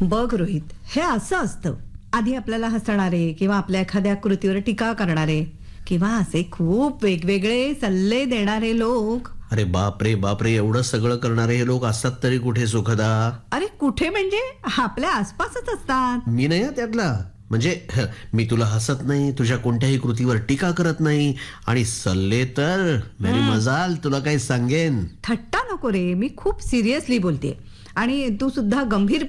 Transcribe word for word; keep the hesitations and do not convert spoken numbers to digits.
बघ रोहित, हे असं असतं. आधी आपल्याला हसणारे किंवा आपल्या एखाद्या कृतीवर टीका करणारे किंवा असे खूप वेगवेगळे सल्ले देणारे लोक. अरे बापरे बापरे, एवढं सगळं करणारे हे लोक असतात तरी कुठे सुखदा? अरे कुठे म्हणजे आपल्या आसपासच असतात. मी नाही हं त्यातला. म्हणजे ह, मी तुला हसत नाही, तुझ्या कोणत्याही कृतीवर टीका करत नाही, आणि सल्ले तर मेरी मजाल, तुला काही सांगेन. थट्टा नको रे, मी खूप सिरियसली बोलते आणि तू सुद्धा गंभीर